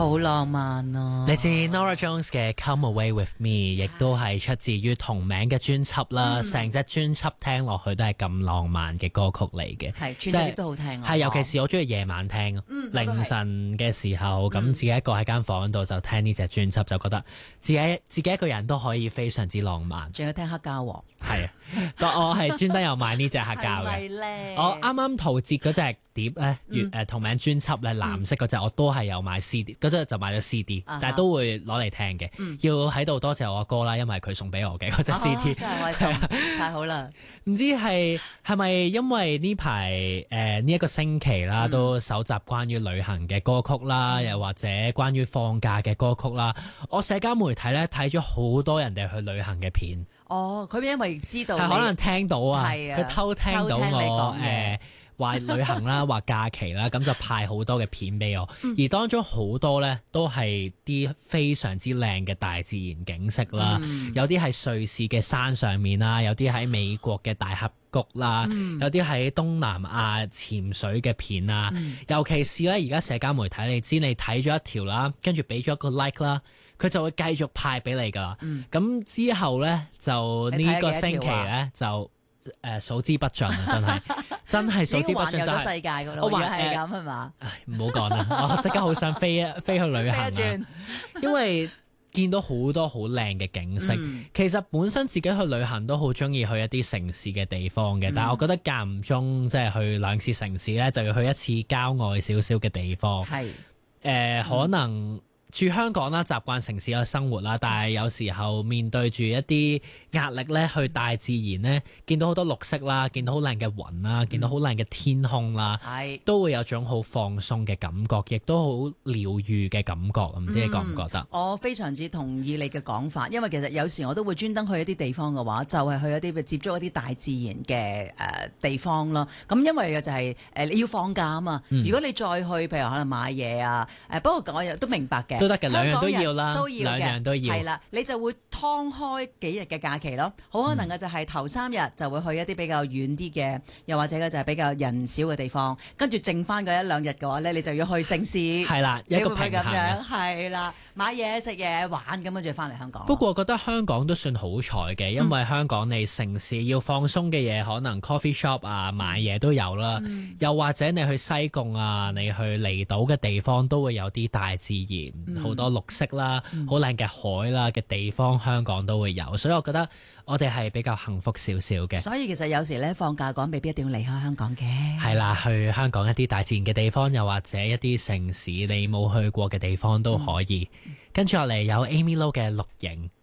好浪漫啊！ 嚟自 Nora Jones 嘅《Come Away With Me》，亦都係出自於同名嘅專輯啦。成隻專輯聽落去都係咁浪漫嘅歌曲嚟嘅， 係全隻碟都好聽。 係尤其是我中意夜晚聽，凌晨嘅時候咁自己一個喺間房度就聽呢隻專輯，就覺得自己一個人都可以非常之浪漫。 仲有聽黑膠喎， 係啊，我係專登有買呢隻黑膠嘅。我啱啱陶喆嗰隻碟咧，同名專輯咧，藍色嗰隻我都係有買 CD，嗰隻就買咗 CD，但係都會攞嚟聽嘅。要喺度多謝我阿哥啦，因為佢送俾我嘅嗰隻 CD。 真係開心，太好啦！ 唔知係咪因為呢排呢一個星期啦，都搜集關於旅行嘅歌曲啦，又或者關於放假嘅歌曲啦，我社交媒體咧睇咗好多人哋去旅行嘅片。 哦，佢因為知道係可能聽到啊，佢偷聽到我話旅行啦，話假期啦，咁就派好多嘅片俾我，而當中好多呢都係啲非常之靚嘅大自然景色啦，有啲係瑞士嘅山上面啦，有啲喺美國嘅大峽谷啦，有啲喺東南亞潛水嘅片啦，尤其是呢，而家社交媒體你知你睇咗一條啦，跟住俾咗一個 like 啦，佢就會繼續派俾你噶，咁之後呢，就呢個星期呢，就數之不盡啊！真係數之不盡，就係世界噶咯。 我話係咁係嘛？ 唔好講啦，我即刻好想飛去旅行啊！因為見到好多好靚嘅景色。其實本身自己去旅行都好中意去一啲城市嘅地方嘅，但係我覺得間唔中即係去兩次城市咧，就要去一次郊外少少嘅地方。係可能住香港啦，習慣城市嘅生活啦，但係有時候面對住一啲壓力咧，去大自然咧，見到好多綠色啦，見到好靚嘅雲啦，見到好靚嘅天空啦，都會有種好放鬆嘅感覺，亦都好療癒嘅感覺。唔知你覺唔覺得？ 我非常之同意你嘅講法，因為其實有時我都會專登去一啲地方嘅話，就係去一啲接觸一啲大自然嘅地方咯。咁因為就係你要放假啊嘛。如果你再去，譬如可能買嘢啊，不過我又都明白嘅。 都得嘅，兩樣都要啦， 都要嘅， 兩樣都要。 係啦，你就會劏開幾日嘅假期咯。好可能嘅就係頭3日就會去一啲比較遠啲嘅，又或者嘅就係比較人少嘅地方。跟住剩翻嗰1-2日嘅話咧，你就要去城市。係啦，一個平衡嘅。係啦，買嘢食嘢玩咁跟住翻嚟香港。 不過我覺得香港都算好彩嘅，因為香港你城市要放鬆嘅嘢，可能 coffee shop 啊買嘢都有啦。又或者你去西貢啊，你去離島嘅地方都會有啲大自然。好多綠色啦，好靚嘅海啦嘅地方，香港都會有，所以我覺得我哋係比較幸福少少嘅。 所以其實有時咧放假講未必一定要離開香港嘅。 係啦，去香港一啲大自然嘅地方，又或者一啲城市你冇去過嘅地方都可以。跟住落嚟有 Amy Lo 嘅錄影。